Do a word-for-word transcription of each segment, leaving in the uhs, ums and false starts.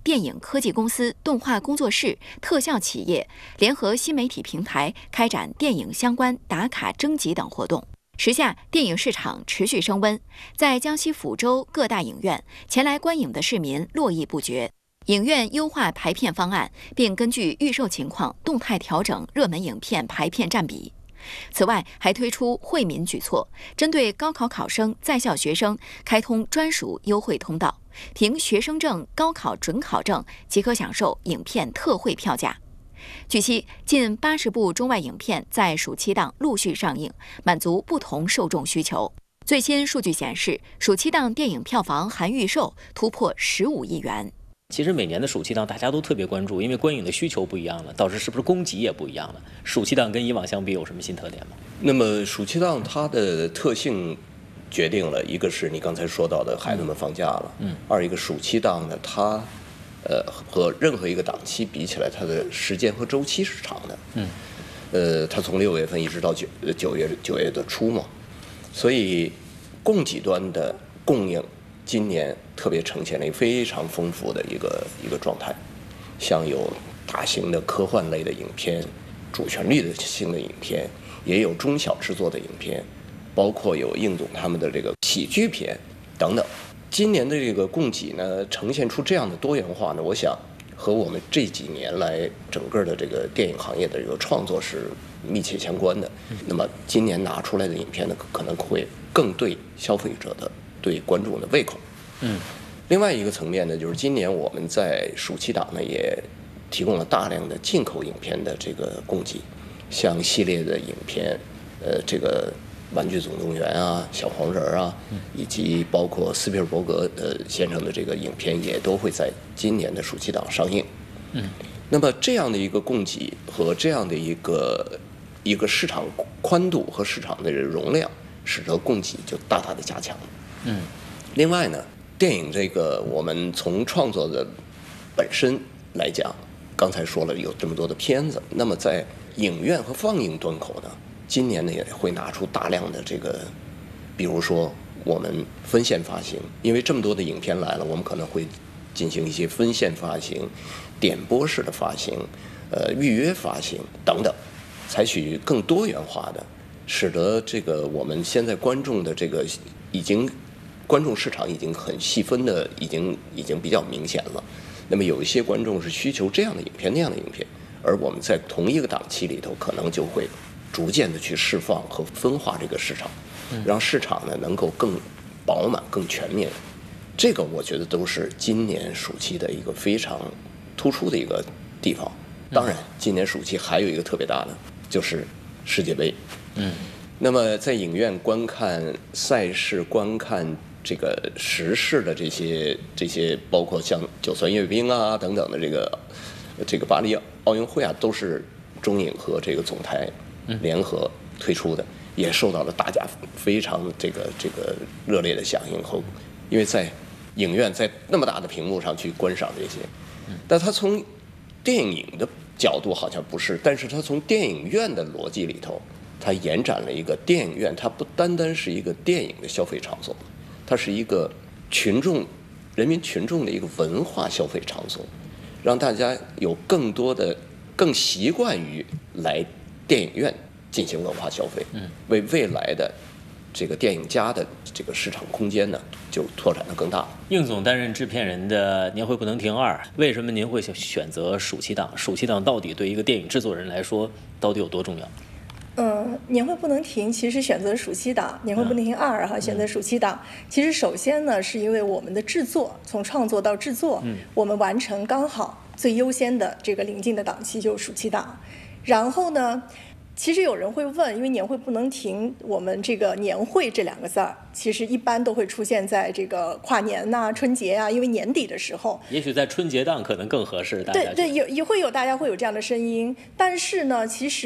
电影科技公司、动画工作室、特效企业联合新媒体平台开展电影相关打卡征集等活动。时下电影市场持续升温，在江西抚州各大影院，前来观影的市民络绎不绝。影院优化排片方案，并根据预售情况动态调整热门影片排片占比。此外，还推出惠民举措，针对高考考生、在校学生开通专属优惠通道，凭学生证、高考准考证即可享受影片特惠票价。据悉，近八十部中外影片在暑期档陆续上映，满足不同受众需求。最新数据显示，暑期档电影票房含预售突破十五亿元。 其实每年的暑期档大家都特别关注，因为观影的需求不一样了，导致是不是供给也不一样了？暑期档跟以往相比有什么新特点吗？ 那么暑期档它的特性决定了一个是你刚才说到的孩子们放假了，嗯，二一个暑期档呢，它呃和任何一个档期比起来，它的时间和周期是长的，嗯，呃，它从六月份一直到九九月九月的初嘛，所以供给端的供应今年特别呈现了一个非常丰富的一个一个状态，像有大型的科幻类的影片、主旋律的性的影片，也有中小制作的影片，包括有应总他们的这个喜剧片等等。今年的这个供给呢，呈现出这样的多元化呢，我想和我们这几年来整个的这个电影行业的这个创作是密切相关的。那么今年拿出来的影片呢，可能会更对消费者的、对观众的胃口。嗯。另外一个层面呢，就是今年我们在暑期档呢也提供了大量的进口影片的这个供给，像系列的影片，呃，这个。玩具总动员啊，小黄人啊，以及包括斯皮尔伯格呃先生的这个影片，也都会在今年的暑期档上映。嗯，那么这样的一个供给和这样的一个一个市场宽度和市场的容量，使得供给就大大的加强。嗯，另外呢，电影这个我们从创作的本身来讲，刚才说了有这么多的片子，那么在影院和放映端口呢？今年呢也会拿出大量的这个，比如说我们分线发行，因为这么多的影片来了，我们可能会进行一些分线发行、点播式的发行、呃预约发行等等，采取更多元化的，使得这个我们现在观众的这个已经观众市场已经很细分的，已经已经比较明显了。那么有一些观众是需求这样的影片那样的影片，而我们在同一个档期里头，可能就会逐渐的去释放和分化这个市场，让市场呢能够更饱满、更全面。这个我觉得都是今年暑期的一个非常突出的一个地方。当然，今年暑期还有一个特别大的，就是世界杯。嗯，那么在影院观看赛事、观看这个时事的这些这些，包括像九三阅兵啊等等的这个这个巴黎奥运会啊，都是中影和这个总台联合推出的，也受到了大家非常这个这个热烈的响应和，因为在影院在那么大的屏幕上去观赏这些，但它从电影的角度好像不是，但是它从电影院的逻辑里头，它延展了一个电影院，它不单单是一个电影的消费场所，它是一个群众人民群众的一个文化消费场所，让大家有更多的更习惯于来电影院进行文化消费，嗯，为未来的这个电影家的这个市场空间呢，就拓展得更大。 应总担任制片人的《年会不能停二》，为什么您会选择暑期档？暑期档到底对一个电影制作人来说，到底有多重要？ 嗯，年会不能停，其实选择暑期档，年会不能停二哈，选择暑期档。其实首先呢，是因为我们的制作，从创作到制作，嗯，我们完成刚好最优先的这个临近的档期就是暑期档。然后呢，其实有人会问，因为年会不能停，我们这个年会这两个字儿，其实一般都会出现在这个跨年呐、啊、春节啊，因为年底的时候， 也许在春节档可能更合适。大家对对，有也会有大家会有这样的声音，但是呢，其实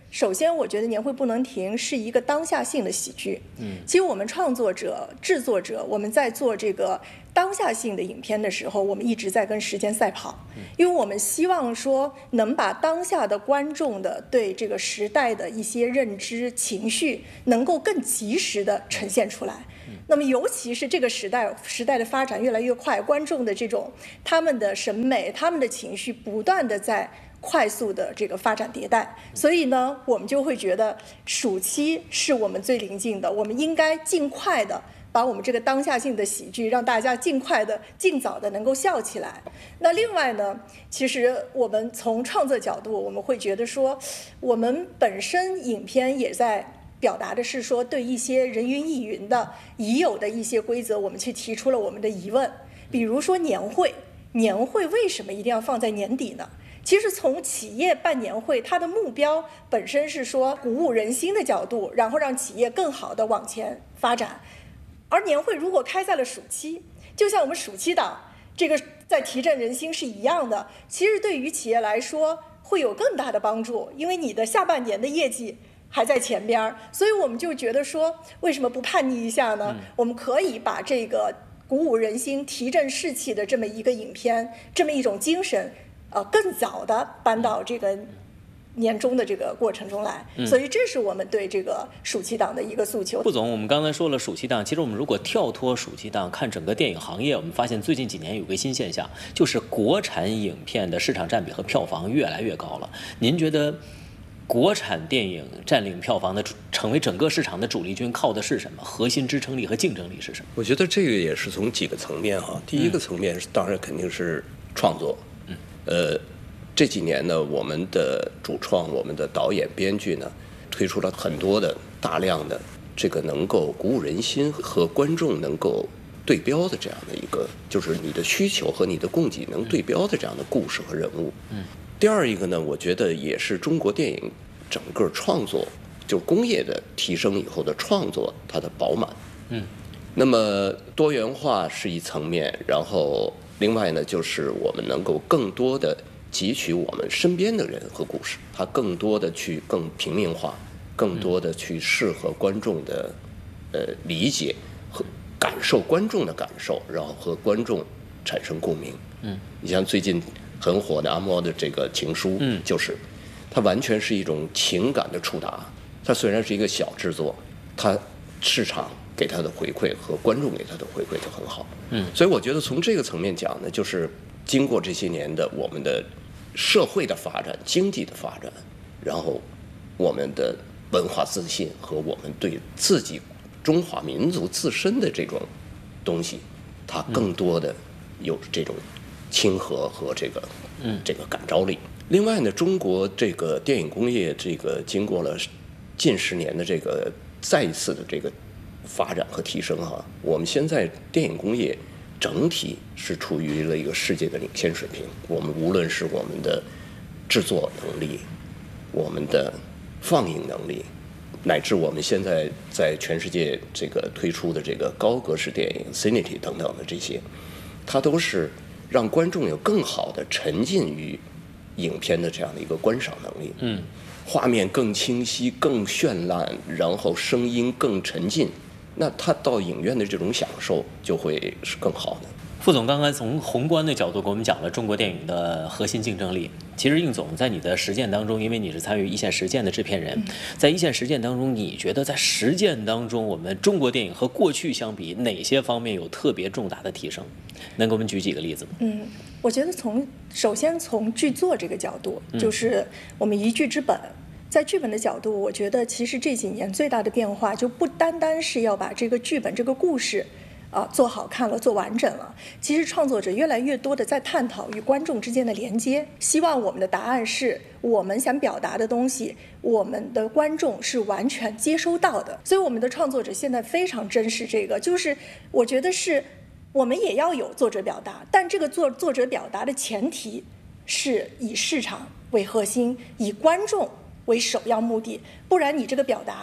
首先，我觉得年会不能停是一个当下性的喜剧。嗯，其实我们创作者、制作者，我们在做这个当下性的影片的时候，我们一直在跟时间赛跑，因为我们希望说能把当下的观众的对这个时代的一些认知、情绪，能够更及时的呈现出来。那么，尤其是这个时代，时代的发展越来越快，观众的这种他们的审美、他们的情绪不断的在快速的这个发展迭代，所以呢，我们就会觉得暑期是我们最临近的，我们应该尽快的把我们这个当下性的喜剧，让大家尽快的、尽早的能够笑起来。那另外呢，其实我们从创作角度，我们会觉得说，我们本身影片也在表达的是说，对一些人云亦云的已有的一些规则，我们去提出了我们的疑问。比如说年会，年会为什么一定要放在年底呢？其实从企业办年会，它的目标本身是说鼓舞人心的角度，然后让企业更好的往前发展。而年会如果开在了暑期，就像我们暑期档这个在提振人心是一样的，其实对于企业来说会有更大的帮助，因为你的下半年的业绩还在前边，所以我们就觉得说，为什么不叛逆一下呢？嗯、我们可以把这个鼓舞人心、提振士气的这么一个影片，这么一种精神。呃，更早的搬到这个年终的这个过程中来，嗯、所以这是我们对这个暑期档的一个诉求。 副总，我们刚才说了暑期档，其实我们如果跳脱暑期档看整个电影行业，我们发现最近几年有个新现象，就是国产影片的市场占比和票房越来越高了。您觉得国产电影占领票房的，成为整个市场的主力军，靠的是什么？核心支撑力和竞争力是什么？ 我觉得这个也是从几个层面哈。第一个层面是，当然肯定是创作。呃，这几年呢，我们的主创、我们的导演、编剧呢，推出了很多的大量的这个能够鼓舞人心和观众能够对标的这样的一个，就是你的需求和你的供给能对标的这样的故事和人物。嗯。第二一个呢，我觉得也是中国电影整个创作，就工业的提升以后的创作，它的饱满。嗯。那么多元化是一层面，然后。另外呢，就是我们能够更多的汲取我们身边的人和故事，它更多的去更平民化，更多的去适合观众的呃理解和感受观众的感受，然后和观众产生共鸣。嗯，你像最近很火的阿莫的这个情书，嗯，就是它完全是一种情感的触达。它虽然是一个小制作，它市场给他的回馈和观众给他的回馈都很好，嗯，所以我觉得从这个层面讲呢，就是经过这些年的我们的社会的发展、经济的发展，然后我们的文化自信和我们对自己中华民族自身的这种东西，它更多的有这种亲和和这个嗯这个感召力。另外呢，中国这个电影工业这个经过了近十年的这个再一次的这个发展和提升哈，我们现在电影工业整体是处于了一个世界的领先水平。我们无论是我们的制作能力、我们的放映能力，乃至我们现在在全世界这个推出的这个高格式电影 Cinity 等等的这些，它都是让观众有更好的沉浸于影片的这样的一个观赏能力。嗯，画面更清晰、更绚烂，然后声音更沉浸。那他到影院的这种享受就会是更好的。 副总刚才从宏观的角度给我们讲了中国电影的核心竞争力。其实应总在你的实践当中，因为你是参与一线实践的制片人，在一线实践当中，你觉得在实践当中，我们中国电影和过去相比，哪些方面有特别重大的提升？能给我们举几个例子吗？ 嗯，我觉得从首先从剧作这个角度，就是我们一剧之本。在剧本的角度，我觉得其实这几年最大的变化就不单单是要把这个剧本、这个故事，啊做好看了、做完整了。其实创作者越来越多的在探讨与观众之间的连接，希望我们的答案是我们想表达的东西，我们的观众是完全接收到的。所以我们的创作者现在非常珍视这个，就是我觉得是我们也要有作者表达，但这个作作者表达的前提是以市场为核心，以观众为首要目的，不然你这个表达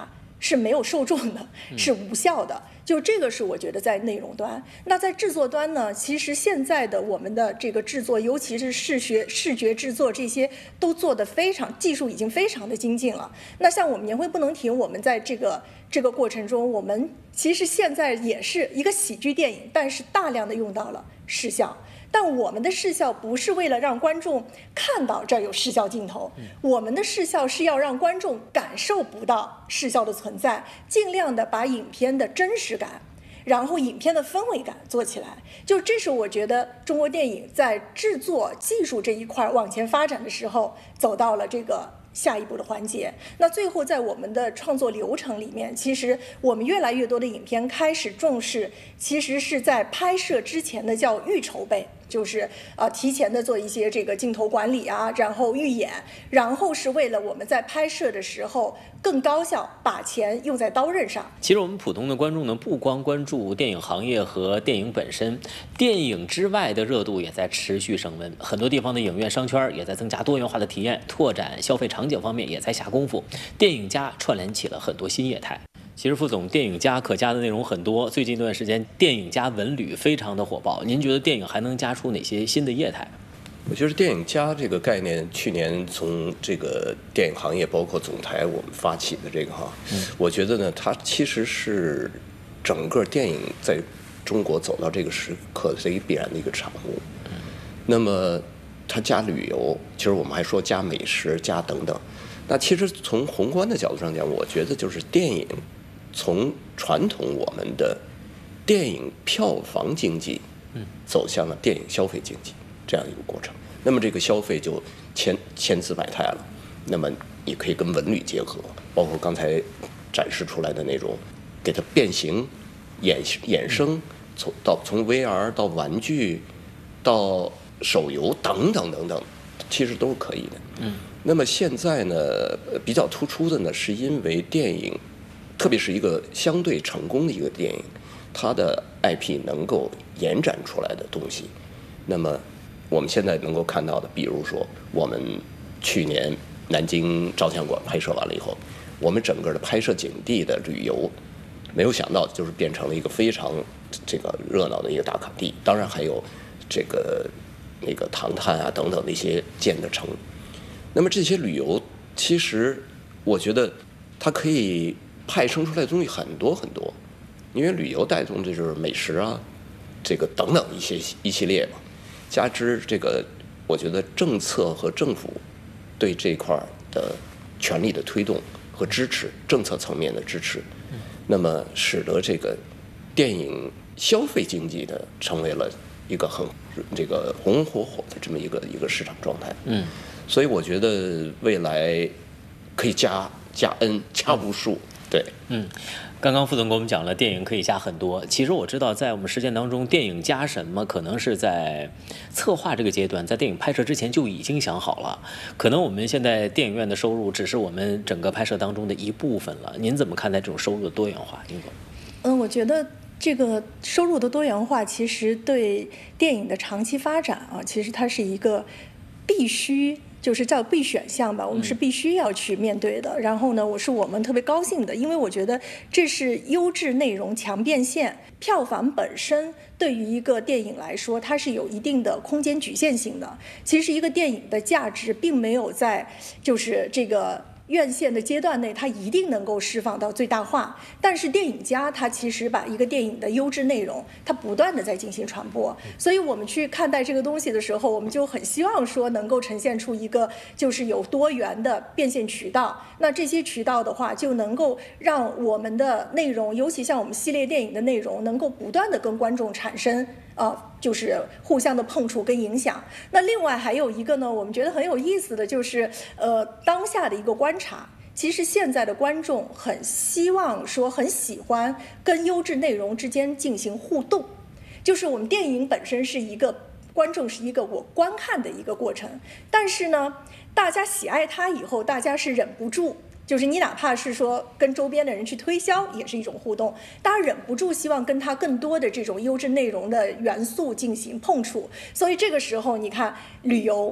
是没有受众的，是无效的。就这个是我觉得在内容端。那在制作端呢，其实现在的我们的这个制作，尤其是视觉视觉制作这些，都做得非常，技术已经非常的精进了。那像我们年会不能停，我们在这个这个过程中，我们其实现在也是一个喜剧电影，但是大量的用到了视效。但我们的视效不是为了让观众看到这儿有视效镜头，我们的视效是要让观众感受不到视效的存在，尽量的把影片的真实感，然后影片的氛围感做起来。就这是我觉得中国电影在制作技术这一块往前发展的时候，走到了这个下一步的环节。那最后在我们的创作流程里面，其实我们越来越多的影片开始重视，其实是在拍摄之前的叫预筹备，就是呃提前的做一些这个镜头管理啊，然后预演，然后是为了我们在拍摄的时候更高效，把钱用在刀刃上。 其实我们普通的观众呢，不光关注电影行业和电影本身，电影之外的热度也在持续升温。很多地方的影院商圈也在增加多元化的体验，拓展消费场景方面也在下功夫。电影加串联起了很多新业态。其实副总，电影加可加的内容很多，最近一段时间电影加文旅非常的火爆。您觉得电影还能加出哪些新的业态？ 我觉得电影加这个概念，去年从这个电影行业包括总台我们发起的这个哈，嗯、我觉得呢，它其实是整个电影在中国走到这个时刻的一个必然的一个产物。嗯、那么它加旅游，其实我们还说加美食、加等等。那其实从宏观的角度上讲，我觉得就是电影从传统我们的电影票房经济，嗯，走向了电影消费经济这样一个过程。那么这个消费就千千姿百态了。那么你可以跟文旅结合，包括刚才展示出来的那种，给它变形、衍衍生，从到从 V R 到玩具，到手游等等等等，其实都是可以的。嗯。那么现在呢，比较突出的呢，是因为电影，特别是一个相对成功的一个电影，它的 I P 能够延展出来的东西。那么我们现在能够看到的，比如说我们去年南京照相馆拍摄完了以后，我们整个的拍摄景地的旅游，没有想到就是变成了一个非常这个热闹的一个打卡地。当然还有这个那个唐探啊等等的一些建的城。那么这些旅游，其实我觉得它可以派生出来的东西很多很多，因为旅游带动的就是美食啊，这个等等一些一系列嘛，加之这个，我觉得政策和政府对这块的全力的推动和支持，政策层面的支持，那么使得这个电影消费经济的成为了一个很这个红红火火的这么一个一个市场状态。嗯。所以我觉得未来可以加加 N 加无数，对， 嗯，刚刚副总给我们讲了电影可以加很多。其实我知道，在我们实践当中，电影加什么，可能是在策划这个阶段，在电影拍摄之前就已经想好了。可能我们现在电影院的收入只是我们整个拍摄当中的一部分了。您怎么看待这种收入的多元化？丁总？ 嗯，我觉得这个收入的多元化，其实对电影的长期发展啊，其实它是一个必须。就是叫必选项吧，我们是必须要去面对的。然后呢，我是我们特别高兴的，因为我觉得这是优质内容强变现。票房本身对于一个电影来说，它是有一定的空间局限性的。其实一个电影的价值并没有在就是这个院线的阶段内，它一定能够释放到最大化。但是电影家它其实把一个电影的优质内容，它不断的在进行传播。所以我们去看待这个东西的时候，我们就很希望说能够呈现出一个就是有多元的变现渠道。那这些渠道的话，就能够让我们的内容，尤其像我们系列电影的内容，能够不断的跟观众产生呃，就是互相的碰触跟影响。那另外还有一个呢，我们觉得很有意思的就是，呃，当下的一个观察，其实现在的观众很希望说，很喜欢跟优质内容之间进行互动。就是我们电影本身是一个观众是一个我观看的一个过程，但是呢，大家喜爱它以后，大家是忍不住。就是你哪怕是说跟周边的人去推销，也是一种互动，大家忍不住希望跟他更多的这种优质内容的元素进行碰触。所以这个时候，你看旅游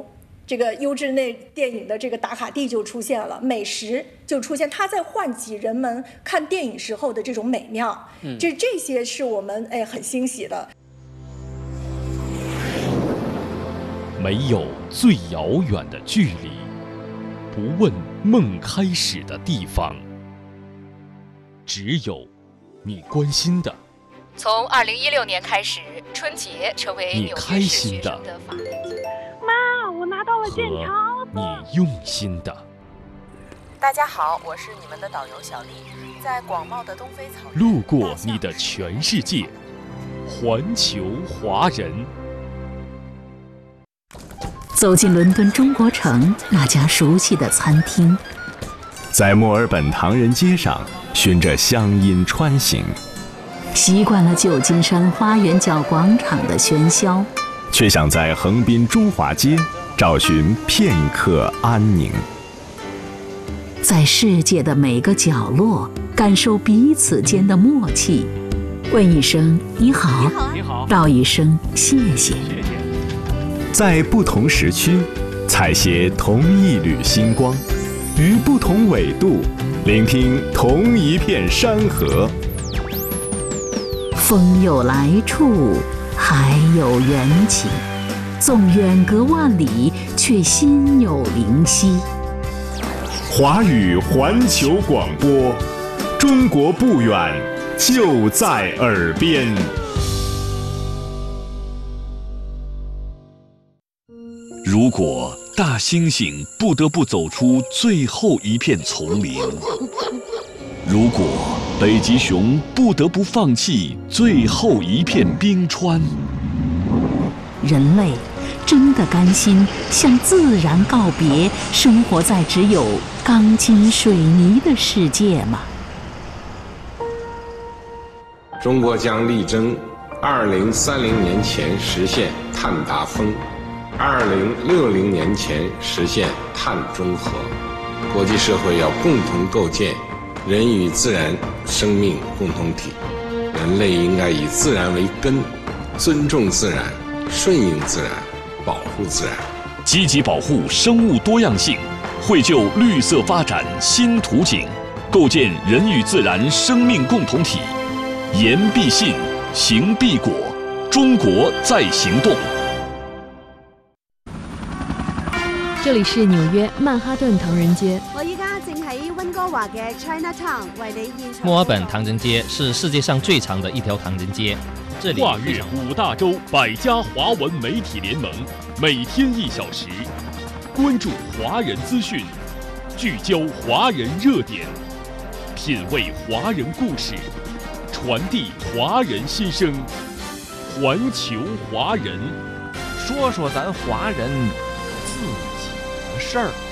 这个优质内电影的这个打卡地就出现了，美食就出现，它在唤起人们看电影时候的这种美妙。嗯，这这些是我们哎很欣喜的。 没有最遥远的距离，不问梦开始的地方，只有你关心的。 从二零一六年开始，春节成为你开心的法定节日。 妈，我拿到了健康。 你用心的。 大家好，我是你们的导游小丽，在广袤的东非草原， 路过你的全世界，环球华人。 走进伦敦中国城那家熟悉的餐厅， 在墨尔本唐人街上循着乡音穿行， 习惯了旧金山花园角广场的喧嚣， 却想在横滨中华街找寻片刻安宁。 在世界的每个角落感受彼此间的默契，问一声你好， 你好， 道一声谢谢。 在不同时区采撷同一缕星光，于不同纬度聆听同一片山河。 风有来处，海有缘起，纵远隔万里，却心有灵犀。 华语环球广播，中国不远，就在耳边。 如果大猩猩不得不走出最后一片丛林，如果北极熊不得不放弃最后一片冰川， 人类真的甘心向自然告别，生活在只有钢筋水泥的世界吗？ 中国将力争二零三零年前实现碳达峰，二零六零年前实现碳中和。国际社会要共同构建人与自然生命共同体，人类应该以自然为根，尊重自然，顺应自然，保护自然， 积极保护生物多样性，绘就绿色发展新图景，构建人与自然生命共同体。言必信，行必果，中国在行动。 这里是纽约曼哈顿唐人街。 我依家正喺温哥華嘅 Chinatown 為你現場。 墨爾本唐人街是世界上最长的一条唐人街。这里跨越五大洲百家华文媒体联盟，每天一小时，关注华人资讯，聚焦华人热点，品味华人故事，传递华人心声。环球华人， 说说咱华人自己的事儿。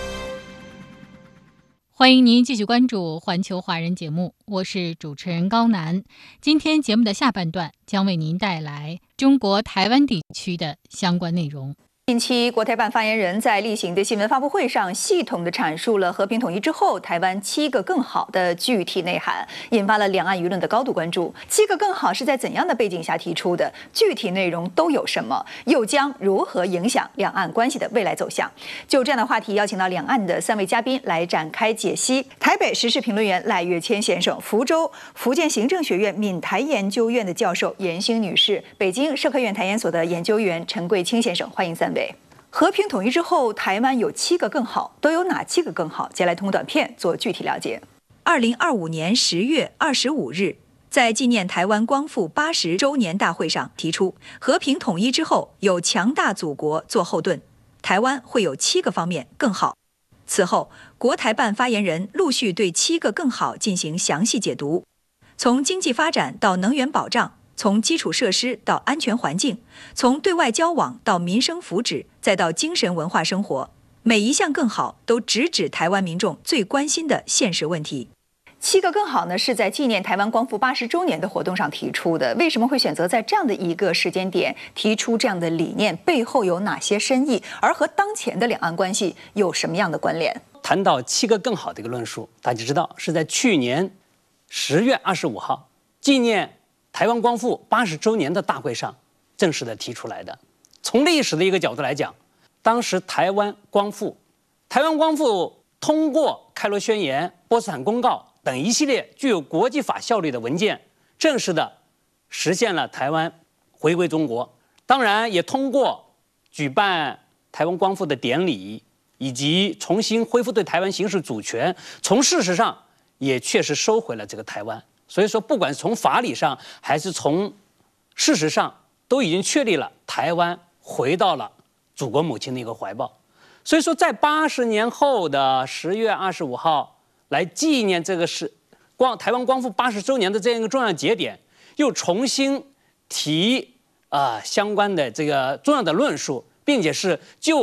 欢迎您继续关注环球华人节目，我是主持人高楠。今天节目的下半段将为您带来中国台湾地区的相关内容。 近期，国台办发言人在例行的新闻发布会上，系统地阐述了和平统一之后台湾七个更好的具体内涵，引发了两岸舆论的高度关注。七个更好是在怎样的背景下提出的？具体内容都有什么？又将如何影响两岸关系的未来走向？就这样的话题，邀请到两岸的三位嘉宾来展开解析。台北时事评论员赖岳谦先生，福州福建行政学院闽台研究院的教授严兴女士，北京社科院台研所的研究员陈桂清先生，欢迎三位。和平统一之后，台湾有七个更好，都有哪七个更好？接下来通过短片做具体了解。二零二五年十月二十五日，在纪念台湾光复八十周年大会上提出，和平统一之后有强大祖国做后盾，台湾会有七个方面更好。此后，国台办发言人陆续对七个更好进行详细解读，从经济发展到能源保障，从基础设施到安全环境，从对外交往到民生福祉，再到精神文化生活，每一项更好都直指台湾民众最关心的现实问题。七个更好呢，是在纪念台湾光复八十周年的活动上提出的。为什么会选择在这样的一个时间点提出这样的理念？背后有哪些深意？而和当前的两岸关系有什么样的关联？ 谈到七个更好的一个论述，大家知道是在去年十月二十五号纪念台湾光复八十周年的大会上正式的提出来的。从历史的一个角度来讲， 当时台湾光复，台湾光复通过开罗宣言、波茨坦公告等一系列具有国际法效力的文件，正式的实现了台湾回归中国。当然，也通过举办台湾光复的典礼，以及重新恢复对台湾行使主权，从事实上也确实收回了这个台湾。所以说，不管是从法理上还是从事实上，都已经确立了台湾回到了祖国母亲的一个怀抱。所以说，在八十年后的十月二十五号，来纪念这个是光台湾光复八十周年的这样一个重要节点，又重新提啊、呃、相关的这个重要的论述，并且是就